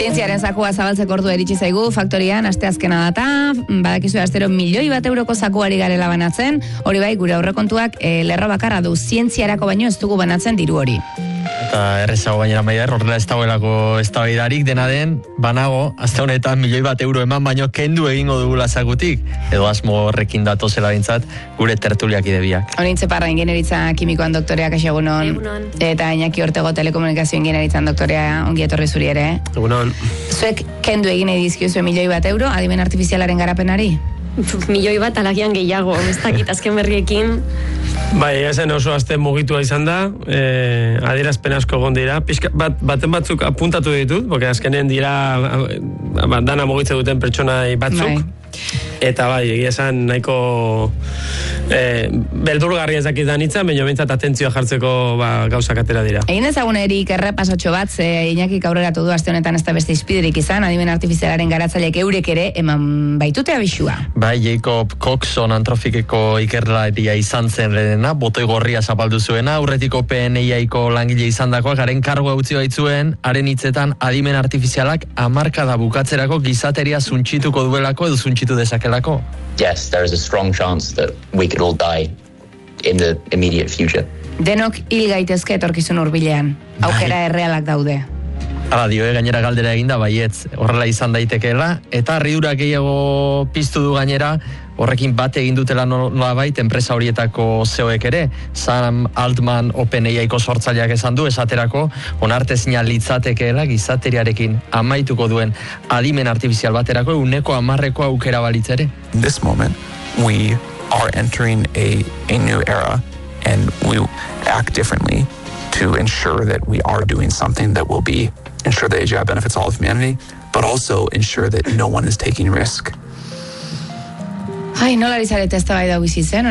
Zientziaren zakua zabaltzeko ordu iritsi zaigu faktorian asteazkena data, badakizu astero milioi bat euroko zakuari garela banatzen, hori bai gure aurrekontuak lerro bakarra du, zientziarako baino ez dugu banatzen diru hori. Eta errezago gainera Maider, horrela ez dagoelako eztabaidarik dena den, banago, aste honetan milioi bat euro eman baino kendu egingo dugula zakutik, edo asmo horrekin datozela bintzat, gure tertuliak idebiak. Horintze Parra ingenieritza kimikoan doktoreak egunon, eta Iñaki Ortego telekomunikazio ingenieritzan doktorea ongi etorri zuri ere. Egunon. Zuek kendu egin edizkizu milioi bat euro, adimen artifizialaren garapenari? Milioi bat alagian gehiago, ez dakit azken berriekin. Bai, ezen oso aste mugitua izan da, adierazpen asko egon dira, baten batzuk apuntatu ditut, porque azkenen dira dana mugitze duten pertsonai batzuk, bai. Eta bai, egia esan nahiko beldurgarri ez dakit da nitza, baina bintzat atentzioa jartzeko gauzak atera dira. Egin ezagun erik errepasotxo bat, Iñaki aurreratu du aste honetan ez da beste izpiderik izan, adimen artifizialaren garatzaileek eurek ere eman baitute abisua. Bai, Jacob Coxon antrofikeko ikerlaria izan zen redena, botoi gorria zapaldu zuena, aurretiko PNI-aiko langile izan dakoak, haren kargoa utzi baitzuen, haren hitzetan adimen artifizialak hamarkada bukatzerako gizateria zuntxituko duelako edo zuntxitu dezakelako. Yes, there is a strong chance that we could all die in the immediate future. Denok hil gaitezke etorkizun hurbilean. Aukera errealak daude. Hala dio, gainera galdera eginda baietz, horrela izan daitekeela, eta harridura gehiago piztu du gainera, horrekin bate egin dutela nolabait enpresa horietako zeoek ere. Sam Altman OpenAI-ko sortzaileak esan du, esaterako, onartezina litzatekeela gizateriarekin amaituko duen adimen artifizial baterako 100% aukera balitzere. In this moment, we are entering a new era, and we act differently to ensure that we are doing something that will ensure that AGI benefits all of humanity, but also ensure that no one is taking risk. Ai, nola izarete ez da bai da bizitzen?